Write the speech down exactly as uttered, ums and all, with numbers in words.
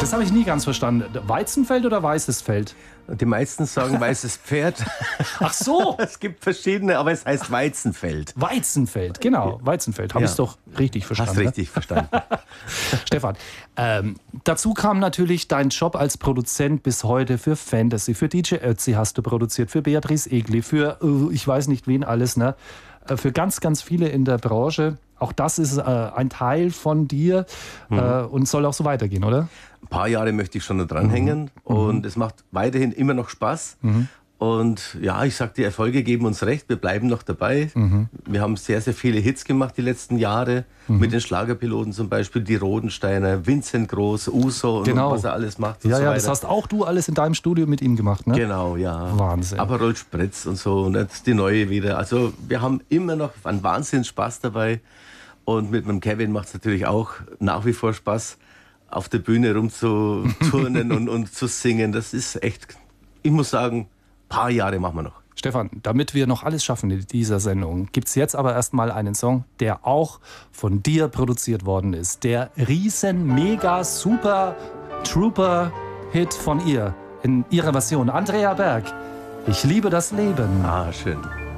das habe ich nie ganz verstanden. Weizenfeld oder weißes Feld? Die meisten sagen weißes Pferd. Ach so. Es gibt verschiedene, aber es heißt Weizenfeld. Weizenfeld, genau. Weizenfeld. Habe Ja. ich es doch richtig verstanden. Hast richtig verstanden. Stefan, ähm, dazu kam natürlich dein Job als Produzent bis heute für Fantasy, für D J Ötzi hast du produziert, für Beatrice Egli, für äh, ich weiß nicht wen alles, ne? Äh, für ganz, ganz viele in der Branche. Auch das ist äh, ein Teil von dir äh, mhm. und soll auch so weitergehen, oder? Ein paar Jahre möchte ich schon noch dranhängen mhm. und es macht weiterhin immer noch Spaß. Mhm. Und ja, ich sag, die Erfolge geben uns recht, wir bleiben noch dabei. Mhm. Wir haben sehr, sehr viele Hits gemacht die letzten Jahre. Mhm. Mit den Schlagerpiloten zum Beispiel, die Rodensteiner, Vincent Groß, Uso und genau. was er alles macht. Und ja, so ja, weiter. das hast auch du alles in deinem Studio mit ihm gemacht, ne? Genau, ja. Wahnsinn. Aperol Spritz und so und jetzt die neue wieder. Also wir haben immer noch einen Wahnsinns Spaß dabei. Und mit dem Kevin macht es natürlich auch nach wie vor Spaß, auf der Bühne rumzuturnen und, und zu singen. Das ist echt, ich muss sagen, ein paar Jahre machen wir noch. Stefan, damit wir noch alles schaffen in dieser Sendung, gibt es jetzt aber erstmal einen Song, der auch von dir produziert worden ist. Der riesen, mega, super Trooper-Hit von ihr in ihrer Version. Andrea Berg, ich liebe das Leben. Ah, schön.